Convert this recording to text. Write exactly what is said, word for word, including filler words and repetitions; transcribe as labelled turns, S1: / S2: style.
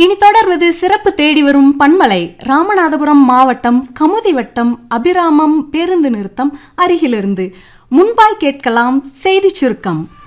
S1: இனி தொடர்வது சிறப்பு தேடி வரும் பண்பலை. ராமநாதபுரம் மாவட்டம் கமுதி வட்டம் அபிராமம் பேருந்து நிறுத்தம் அருகிலிருந்து முன்பாய் கேட்கலாம் செய்தி சுருக்கம்.